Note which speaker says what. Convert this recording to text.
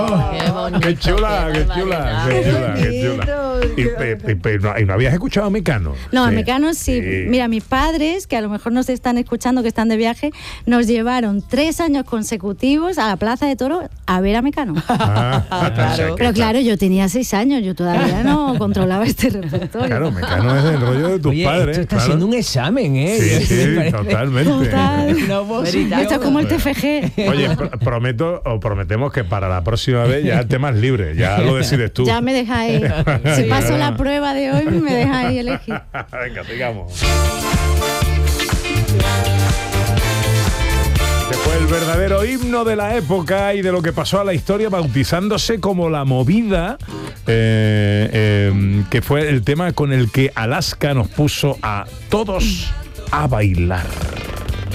Speaker 1: Qué chula, qué chula, qué chula, qué chula. ¿Y no habías escuchado a Mecano?
Speaker 2: No, a Mecano sí. Mira, mis padres, que a lo mejor nos están escuchando, que están de viaje, nos llevaron 3 años consecutivos a la Plaza de Toros a ver a Mecano.
Speaker 3: Claro.
Speaker 2: Pero claro, yo tenía 6 años, yo todavía no controlaba este repertorio.
Speaker 1: Claro, Mecano es el rollo de tus padres.
Speaker 3: Esto está
Speaker 1: claro.
Speaker 3: siendo un examen, ¿eh?
Speaker 1: Sí, totalmente.
Speaker 2: Total.
Speaker 3: Esto
Speaker 2: es como el TFG.
Speaker 1: Oye, prometemos que para la próxima vez ya el tema es libre, ya lo decides tú.
Speaker 2: Ya me dejáis. Si paso la prueba de hoy, me dejáis elegir.
Speaker 1: Venga, sigamos. Este fue el verdadero himno de la época y de lo que pasó a la historia, bautizándose como La Movida, que fue el tema con el que Alaska nos puso a todos a bailar.